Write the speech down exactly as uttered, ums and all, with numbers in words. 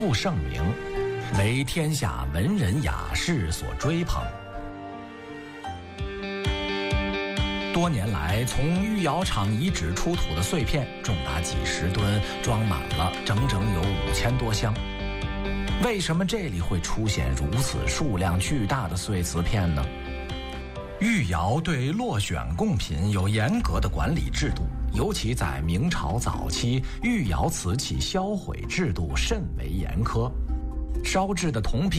不盛名，为天下文人雅士所追捧。多年来，从御窑厂遗址出土的碎片重达几十吨，装满了整整有五千多箱。为什么这里会出现如此数量巨大的碎瓷片呢？御窑对落选贡品有严格的管理制度，尤其在明朝早期，御窑瓷器销毁制度甚为严苛。烧制的铜坯